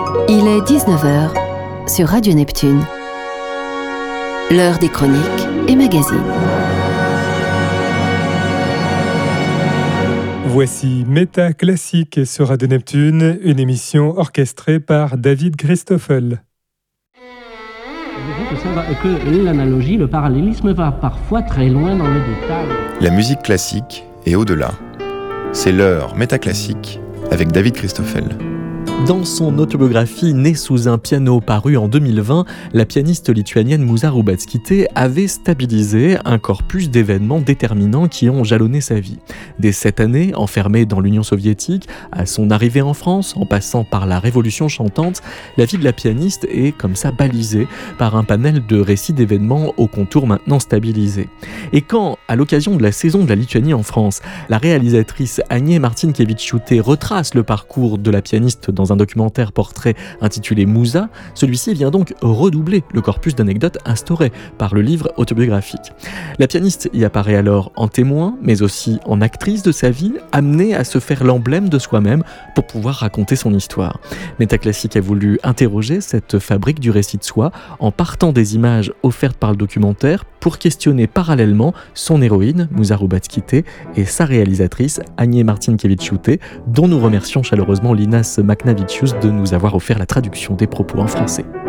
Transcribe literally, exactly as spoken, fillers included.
Il est dix-neuf heures sur Radio Neptune. L'heure des chroniques et magazines. Voici Méta Classique sur Radio Neptune, une émission orchestrée par David Christoffel. Que l'analogie, le parallélisme va parfois très loin dans le détail. La musique classique est au-delà. C'est l'heure métaclassique avec David Christoffel. Dans son autobiographie Née sous un piano parue en deux mille vingt, la pianiste lituanienne Mūza Rubackytė avait stabilisé un corpus d'événements déterminants qui ont jalonné sa vie. Dès cette année, enfermée dans l'Union soviétique, à son arrivée en France, en passant par la Révolution chantante, la vie de la pianiste est comme ça balisée par un panel de récits d'événements aux contours maintenant stabilisés. Et quand, à l'occasion de la saison de la Lituanie en France, la réalisatrice Agnė Marcinkevičiūtė retrace le parcours de la pianiste dans un documentaire portrait intitulé Mūza, celui-ci vient donc redoubler le corpus d'anecdotes instauré par le livre autobiographique. La pianiste y apparaît alors en témoin, mais aussi en actrice de sa vie, amenée à se faire l'emblème de soi-même pour pouvoir raconter son histoire. Métaclassique a voulu interroger cette fabrique du récit de soi en partant des images offertes par le documentaire pour questionner parallèlement son héroïne, Mūza Rubackytė, et sa réalisatrice, Agnė Marcinkevičiūtė, dont nous remercions chaleureusement Linas Maknavicius de nous avoir offert la traduction des propos en français.